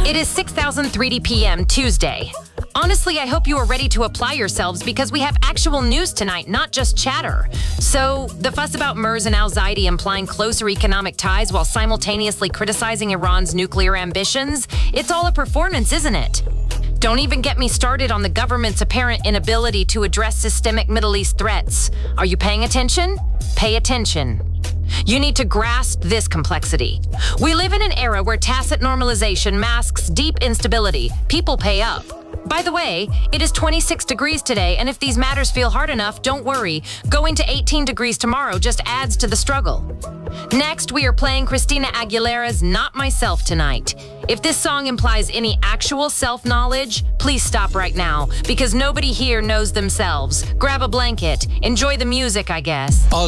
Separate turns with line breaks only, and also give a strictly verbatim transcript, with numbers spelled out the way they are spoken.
It is six thousand three D p m Tuesday. Honestly, I hope you are ready to apply yourselves because we have actual news tonight, not just chatter. So, the fuss about Mers and Al-Zaidi implying closer economic ties while simultaneously criticizing Iran's nuclear ambitions, it's all a performance, isn't it? Don't even get me started on the government's apparent inability to address systemic Middle East threats. Are you paying attention? Pay attention. You need to grasp this complexity. We live in an era where tacit normalization masks deep instability. People pay up. By the way, it is twenty-six degrees today, and if these matters feel hard enough, don't worry. Going to eighteen degrees tomorrow just adds to the struggle. Next, we are playing Christina Aguilera's Not Myself tonight. If this song implies any actual self-knowledge, please stop right now, because nobody here knows themselves. Grab a blanket. Enjoy the music, I guess.